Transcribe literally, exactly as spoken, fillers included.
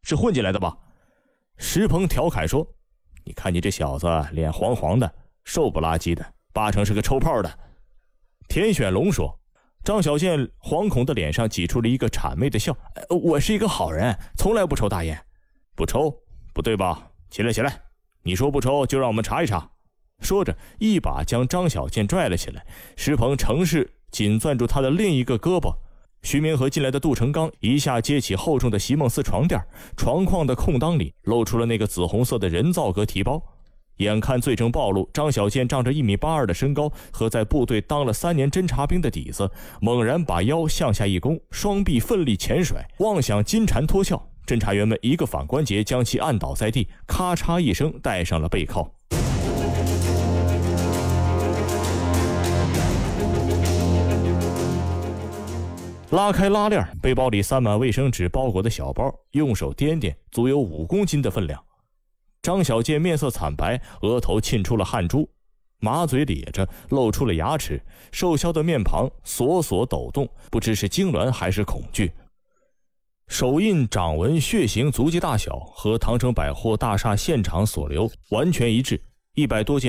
是混进来的吧？石鹏调侃说：“你看你这小子脸黄黄的，瘦不拉几的，八成是个抽炮的。”田选龙说。张小健惶恐的脸上挤出了一个谄媚的笑：“我是一个好人，从来不抽大烟。”“不抽？不对吧？起来起来，你说不抽就让我们查一查。”说着一把将张小健拽了起来。石鹏乘势紧攥住他的另一个胳膊。徐明和进来的杜成刚一下接起厚重的席梦思床垫，床框的空当里露出了那个紫红色的人造革提包。眼看罪证暴露，张小健仗着一米八二的身高和在部队当了三年侦察兵的底子，猛然把腰向下一弓，双臂奋力前甩，妄想金蝉脱壳。侦察员们一个反关节将其按倒在地，咔嚓一声带上了背靠。拉开拉链，背包里塞满卫生纸包裹的小包，用手掂掂，足有五公斤的分量。张小健面色惨白，额头沁出了汗珠，马嘴咧着，露出了牙齿，瘦削的面庞索索抖动，不知是痉挛还是恐惧。手印、掌纹、血型、足迹大小和唐城百货大厦现场所留完全一致，一百多件